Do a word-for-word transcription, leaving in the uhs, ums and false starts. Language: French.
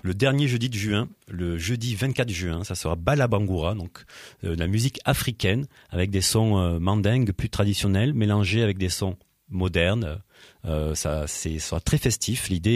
le dernier jeudi de juin, le jeudi vingt-quatre juin, ça sera Balabangura, donc euh, de la musique africaine avec des sons euh, mandingues plus traditionnels mélangés avec des sons modernes. Euh, ça, c'est, ça sera très festif. L'idée